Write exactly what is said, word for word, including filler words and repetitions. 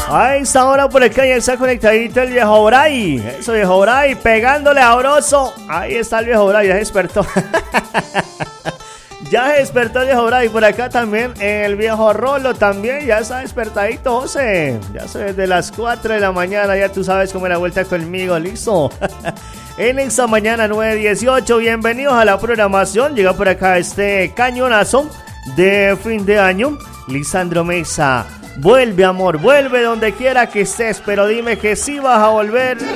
A esta hora por acá ya está conectadito el viejo Bray. Eso, viejo Bray, pegándole sabroso. Ahí está el viejo Bray, ya se despertó. Ya se despertó el viejo Bray. Por acá también el viejo Rolo también ya está despertadito, José. Ya soy desde las cuatro de la mañana, ya tú sabes cómo es la vuelta conmigo, listo. En esta mañana nueve dieciocho, bienvenidos a la programación. Llega por acá este cañonazo de fin de año. Lisandro Mesa, vuelve amor, vuelve donde quiera que estés, pero dime que sí vas a volver.